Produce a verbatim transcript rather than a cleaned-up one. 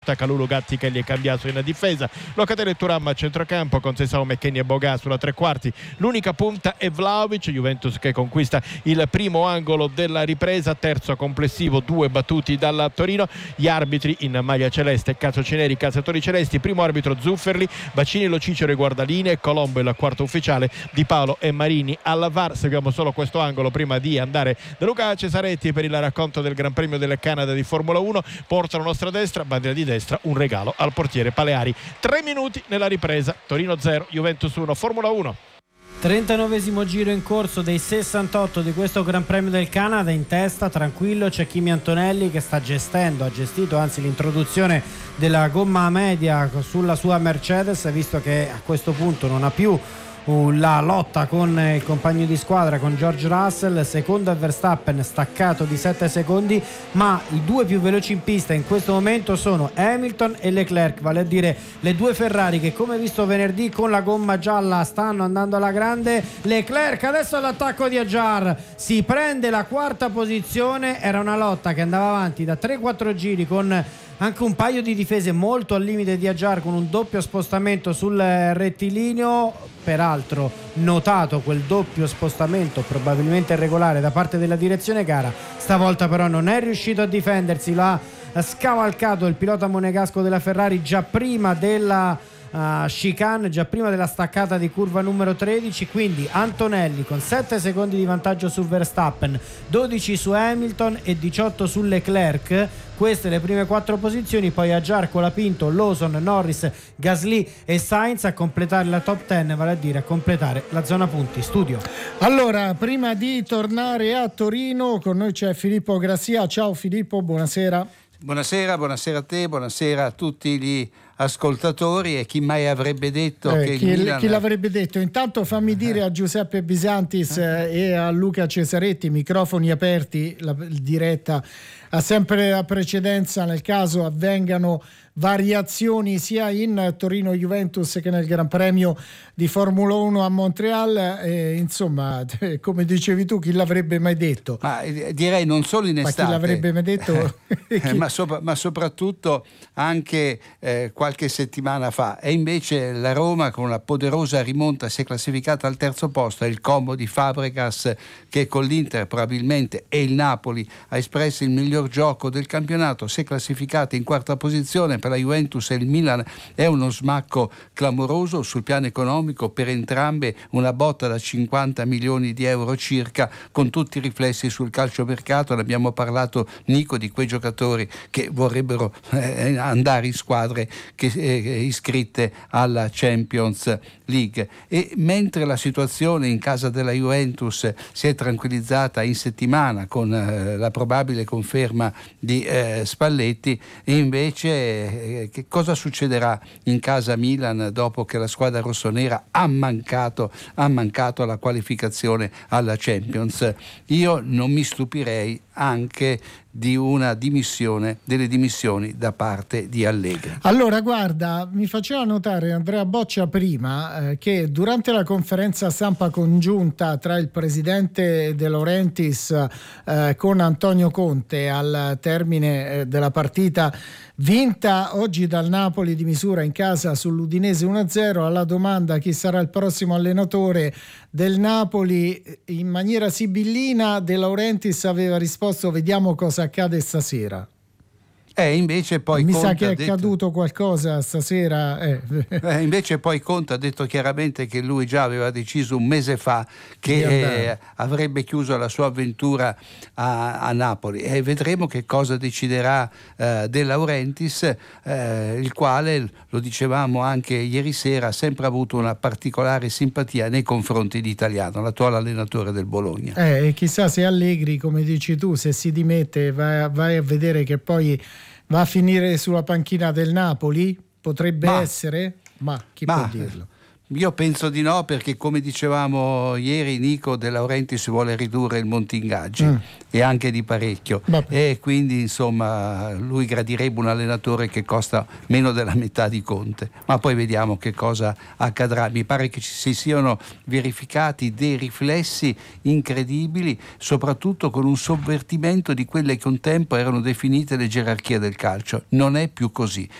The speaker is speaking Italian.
Calulu Gatti che gli è cambiato in difesa, Locatelli e Thuram a centrocampo con Sessao, McKennie e Boga sulla tre quarti. L'unica punta è Vlahovic. Juventus che conquista il primo angolo della ripresa, terzo complessivo, due battuti dalla Torino. Gli arbitri in maglia celeste, Calzocineri, calzatori celesti. Primo arbitro Zufferli, Bacini, Lo Cicero e guardalinee, Colombo il quarto ufficiale, Di Paolo e Marini alla V A R. Seguiamo solo questo angolo prima di andare da Luca Cesaretti per il racconto del Gran Premio del Canada di Formula uno. Porta la nostra destra, bandiera di destra, un regalo al portiere Paleari. Tre minuti nella ripresa, Torino zero, Juventus uno, Formula uno. trentanovesimo giro in corso dei sessantotto di questo Gran Premio del Canada. In testa, tranquillo, c'è Kimi Antonelli che sta gestendo, ha gestito anzi l'introduzione della gomma media sulla sua Mercedes, visto che a questo punto non ha più la lotta con il compagno di squadra, con George Russell. Secondo a Verstappen, staccato di sette secondi, ma i due più veloci in pista in questo momento sono Hamilton e Leclerc, vale a dire le due Ferrari che, come visto venerdì con la gomma gialla, stanno andando alla grande. Leclerc adesso all'attacco di Adjar, si prende la quarta posizione. Era una lotta che andava avanti da tre quattro giri con anche un paio di difese molto al limite di Adjar, con un doppio spostamento sul rettilineo. Peraltro notato quel doppio spostamento probabilmente irregolare da parte della direzione gara, stavolta però non è riuscito a difendersi, l'ha scavalcato il pilota monegasco della Ferrari già prima della Uh, chicane, già prima della staccata di curva numero tredici. Quindi Antonelli con sette secondi di vantaggio su Verstappen, dodici su Hamilton e diciotto su Leclerc. Queste le prime quattro posizioni, poi Adjar, Colapinto, Lawson, Norris, Gasly e Sainz a completare la top dieci, vale a dire a completare la zona punti. Studio. Allora, prima di tornare a Torino, con noi c'è Filippo Grassia. Ciao Filippo, buonasera. Buonasera, buonasera a te, buonasera a tutti gli ascoltatori. E chi mai avrebbe detto eh, che chi, il Milan... chi l'avrebbe detto? Intanto fammi dire a Giuseppe Bisantis eh, e a Luca Cesaretti, microfoni aperti, la diretta ha sempre la precedenza nel caso avvengano variazioni sia in Torino Juventus che nel Gran Premio di Formula uno a Montreal. Eh, insomma, come dicevi tu, chi l'avrebbe mai detto? Ma eh, direi non solo in estate, ma chi l'avrebbe mai detto? eh, ma, sopra, ma soprattutto anche eh, qualche settimana fa. E invece la Roma, con una poderosa rimonta, si è classificata al terzo posto. È il combo di Fabregas, che con l'Inter probabilmente, e il Napoli ha espresso il miglior gioco del campionato. Si è classificata in quarta posizione. Per la Juventus e il Milan è uno smacco clamoroso sul piano economico, per entrambe una botta da cinquanta milioni di euro circa, con tutti i riflessi sul calciomercato. Ne abbiamo parlato, Nico, di quei giocatori che vorrebbero eh, andare in squadre che, eh, iscritte alla Champions League. E mentre la situazione in casa della Juventus si è tranquillizzata in settimana con eh, la probabile conferma di eh, Spalletti, e invece eh, che cosa succederà in casa Milan dopo che la squadra rossonera ha mancato, ha mancato la qualificazione alla Champions? Io non mi stupirei anche di una dimissione, delle dimissioni da parte di Allegri. Allora, guarda, mi faceva notare Andrea Boccia prima eh, che durante la conferenza stampa congiunta tra il presidente De Laurentiis eh, con Antonio Conte al termine eh, della partita vinta oggi dal Napoli di misura in casa sull'Udinese uno a zero, alla domanda chi sarà il prossimo allenatore del Napoli, in maniera sibillina De Laurentiis aveva risposto: vediamo cosa accade stasera. Eh, invece poi mi Conte sa che è detto... accaduto qualcosa stasera. Eh. Eh, invece poi Conte ha detto chiaramente che lui già aveva deciso un mese fa che eh, avrebbe chiuso la sua avventura a, a Napoli, e vedremo che cosa deciderà eh, De Laurentiis, eh, il quale, lo dicevamo anche ieri sera, ha sempre avuto una particolare simpatia nei confronti di Italiano, l'attuale allenatore del Bologna. Eh, e chissà se Allegri, come dici tu, se si dimette vai, vai a vedere che poi va a finire sulla panchina del Napoli, potrebbe ma, essere, ma chi ma, può dirlo? Io penso di no, perché come dicevamo ieri, Nico De Laurentiis vuole ridurre il monte ingaggi mm. e anche di parecchio. Vabbè. E quindi insomma lui gradirebbe un allenatore che costa meno della metà di Conte, ma poi vediamo che cosa accadrà. Mi pare che ci si siano verificati dei riflessi incredibili, soprattutto con un sovvertimento di quelle che un tempo erano definite le gerarchie del calcio. Non è più così.